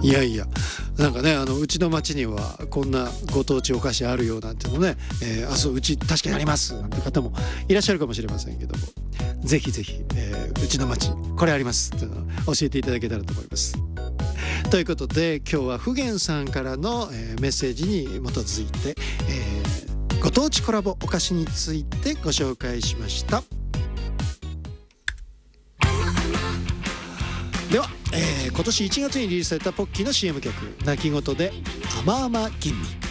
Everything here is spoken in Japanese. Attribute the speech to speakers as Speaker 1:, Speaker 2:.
Speaker 1: いやいや、なんかね、うちの町にはこんなご当地お菓子あるよなんていうのね、そううち確かにありますなんて方もいらっしゃるかもしれませんけども、ぜひぜひ、うちの町これありますっていうのを教えていただけたらと思います。ということで今日はふげんさんからの、メッセージに基づいて、ご当地コラボお菓子についてご紹介しました。では、今年1月にリリースされたポッキーの CM 曲「泣き言」で「甘々吟味」。